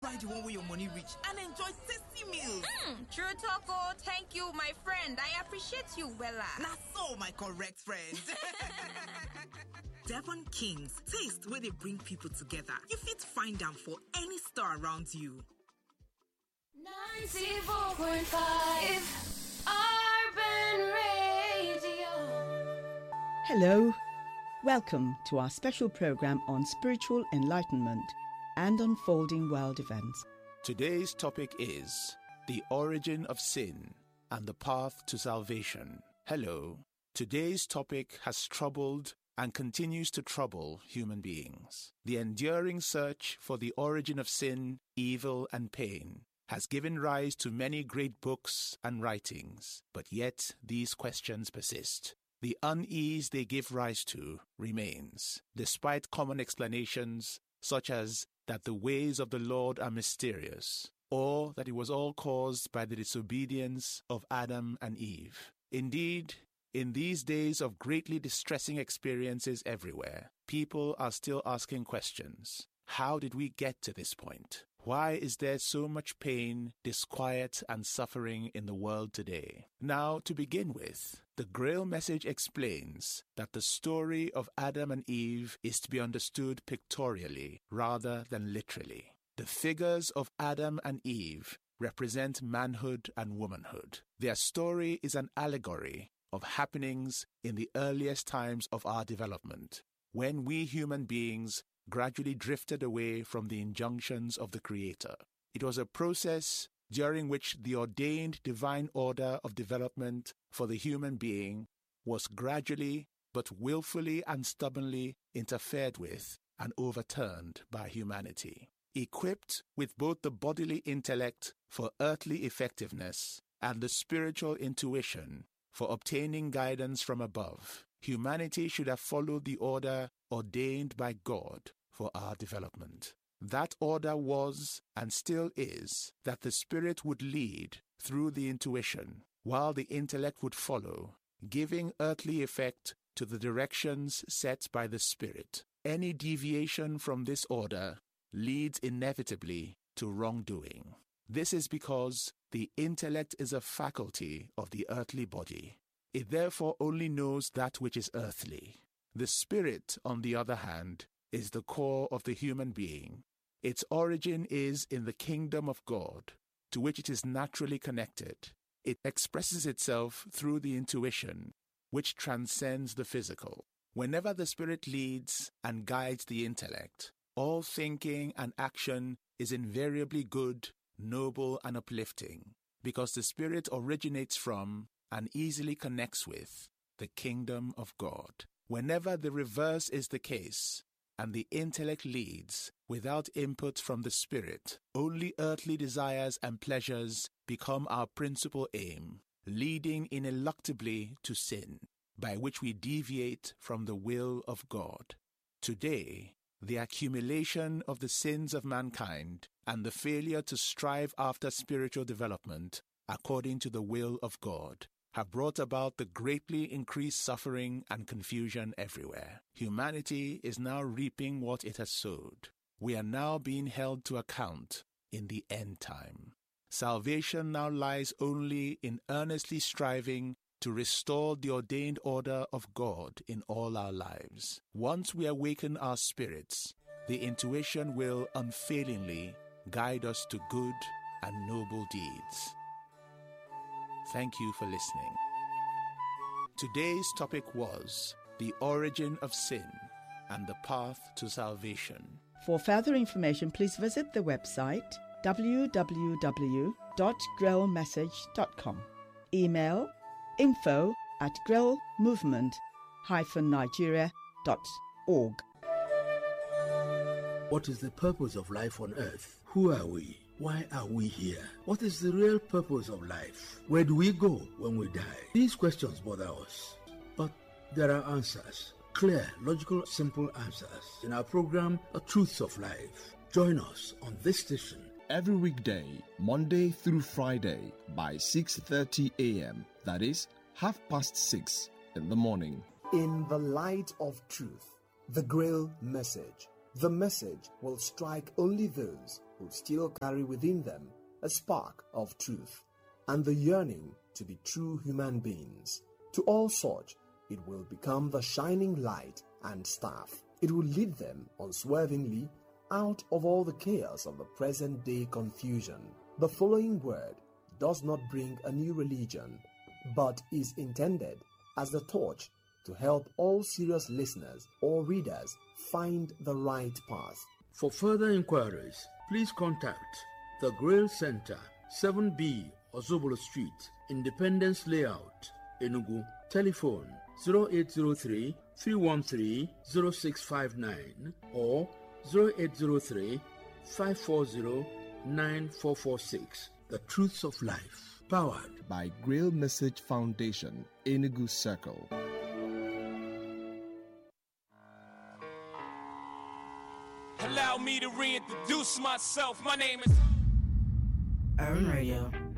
buy the one where your money reach and enjoy tasty meals. True talk. Thank you, my friend. I appreciate you, Bella. Not so, my correct friend. Devon Kings, taste where they bring people together. You fit find them for any store around you. 94.5 Urban Radio. Hello. Welcome to our special program on spiritual enlightenment and unfolding world events. Today's topic is the origin of sin and the path to salvation. Hello. Today's topic has troubled and continues to trouble human beings. The enduring search for the origin of sin, evil, and pain has given rise to many great books and writings, but yet these questions persist. The unease they give rise to remains, despite common explanations such as that the ways of the Lord are mysterious, or that it was all caused by the disobedience of Adam and Eve. Indeed, in these days of greatly distressing experiences everywhere, people are still asking questions. How did we get to this point? Why is there so much pain, disquiet, and suffering in the world today? Now, to begin with, the Grail message explains that the story of Adam and Eve is to be understood pictorially rather than literally. The figures of Adam and Eve represent manhood and womanhood. Their story is an allegory of happenings in the earliest times of our development, when we human beings gradually drifted away from the injunctions of the Creator. It was a process during which the ordained divine order of development for the human being was gradually but willfully and stubbornly interfered with and overturned by humanity. Equipped with both the bodily intellect for earthly effectiveness and the spiritual intuition for obtaining guidance from above, humanity should have followed the order ordained by God for our development. That order was, and still is, that the Spirit would lead through the intuition, while the intellect would follow, giving earthly effect to the directions set by the Spirit. Any deviation from this order leads inevitably to wrongdoing. This is because the intellect is a faculty of the earthly body. It therefore only knows that which is earthly. The Spirit, on the other hand, is the core of the human being. Its origin is in the kingdom of God, to which it is naturally connected. It expresses itself through the intuition, which transcends the physical. Whenever the Spirit leads and guides the intellect, all thinking and action is invariably good, noble, and uplifting, because the Spirit originates from and easily connects with the kingdom of God. Whenever the reverse is the case, and the intellect leads without input from the Spirit, only earthly desires and pleasures become our principal aim, leading ineluctably to sin, by which we deviate from the will of God. Today, the accumulation of the sins of mankind and the failure to strive after spiritual development according to the will of God have brought about the greatly increased suffering and confusion everywhere. Humanity is now reaping what it has sowed. We are now being held to account in the end time. Salvation now lies only in earnestly striving to restore the ordained order of God in all our lives. Once we awaken our spirits, the intuition will unfailingly guide us to good and noble deeds. Thank you for listening. Today's topic was the origin of sin and the path to salvation. For further information, please visit the website www.grellmessage.com. Email info@grellmovement-nigeria.org. What is the purpose of life on earth? Who are we? Why are we here? What is the real purpose of life? Where do we go when we die? These questions bother us, but there are answers. Clear, logical, simple answers in our program, The Truths of Life. Join us on this station every weekday, Monday through Friday by 6:30 a.m. That is 6:30 in the morning. In the light of truth, the Grail message. The message will strike only those who still carry within them a spark of truth and the yearning to be true human beings. To all such, it will become the shining light and staff. It will lead them unswervingly out of all the chaos of the present-day confusion. The following word does not bring a new religion, but is intended as the torch to help all serious listeners or readers find the right path. For further inquiries, please contact the Grail Center, 7B Ozobolo Street, Independence Layout, Enugu. Telephone 0803 313 0659 or 0803 540 9446. The Truths of Life, powered by Grail Message Foundation, Enugu Circle. Allow me to reintroduce myself. My name is Urban Radio.